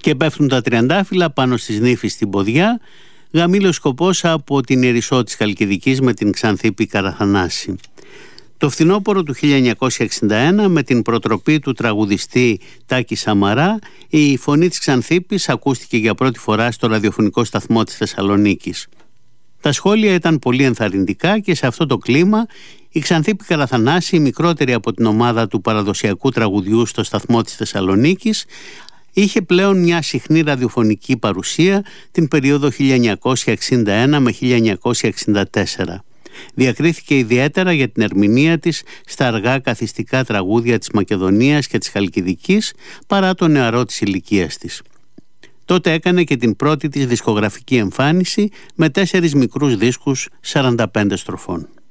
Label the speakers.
Speaker 1: Και πέφτουν τα τριαντάφυλλα πάνω στις νύφεις στην ποδιά, γαμήλος σκοπός από την Ερισσό της Χαλκιδικής με την Ξανθίπη Καραθανάση. Το φθινόπωρο του 1961, με την προτροπή του τραγουδιστή Τάκη Σαμαρά, η φωνή της Ξανθίπης ακούστηκε για πρώτη φορά στο ραδιοφωνικό σταθμό της Θεσσαλονίκης. Τα σχόλια ήταν πολύ ενθαρρυντικά και σε αυτό το κλίμα η Ξανθίπη Καραθανάση, η μικρότερη από την ομάδα του παραδοσιακού τραγουδιού στο σταθμό της Θεσσαλονίκης, είχε πλέον μια συχνή ραδιοφωνική παρουσία την περίοδο 1961 με 1964. Διακρίθηκε ιδιαίτερα για την ερμηνεία της στα αργά καθιστικά τραγούδια της Μακεδονίας και της Χαλκιδικής, παρά το νεαρό της ηλικίας της. Τότε έκανε και την πρώτη της δισκογραφική εμφάνιση με 4 μικρούς δίσκους 45 στροφών.